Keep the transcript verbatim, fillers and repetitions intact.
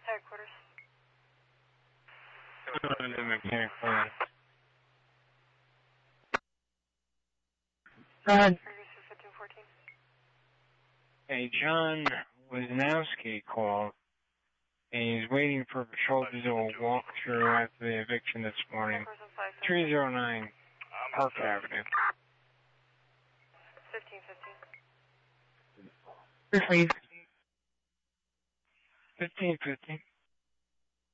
Headquarters. On the mechanic plan. Go ahead. fifteen fourteen. Hey, John Wisnowski called, and he's waiting for patrol to do a walkthrough after the eviction this morning. three oh nine Park Avenue. fifteen fifteen. Please leave. fifteen fifteen.